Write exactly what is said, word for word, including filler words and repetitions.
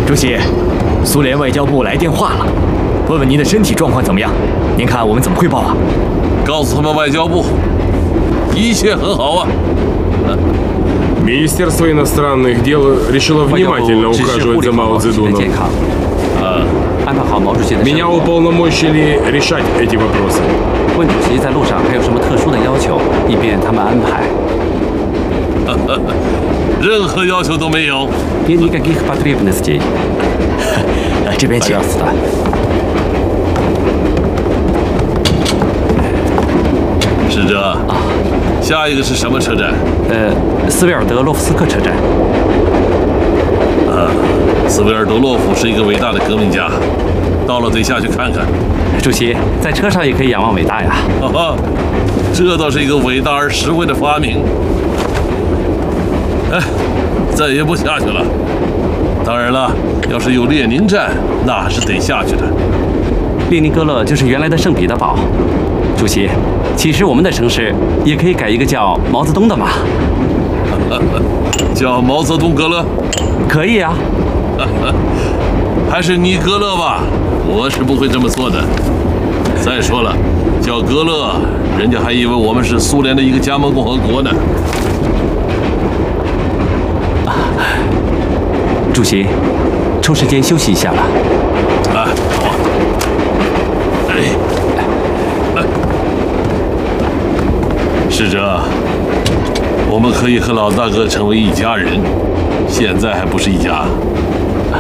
主席，苏联外交部来电话了，问问您的身体状况怎么样？您看我们怎么汇报啊？ 告诉他们外交部，一切很好啊。 Министерство иностранных дел решило внимательно ухаживать за Мао Цзэдуном. Меня уполномочили решать эти вопросы. 问主席在路上还有什么特殊的要求，以便他们安排。 任何要求都没有。 Без никаких потребностей. 这边请。 使者啊，下一个是什么车站？ 呃，斯维尔德洛夫斯克车站。 啊，斯维尔德洛夫是一个伟大的革命家，到了得下去看看。 主席，在车上也可以仰望伟大呀。 哈哈，这倒是一个伟大而实惠的发明。哎，再也不下去了。当然了，要是有列宁站，那是得下去的。 列宁格勒就是原来的圣彼得堡。主席，其实我们的城市也可以改一个叫毛泽东的嘛。 叫毛泽东格勒？ 可以啊。 还是你格勒吧，我是不会这么做的。再说了，叫格勒，人家还以为我们是苏联的一个加盟共和国呢。 主席，抽时间休息一下吧。 啊，好。哎，来，使者，我们可以和老大哥成为一家人，现在还不是一家。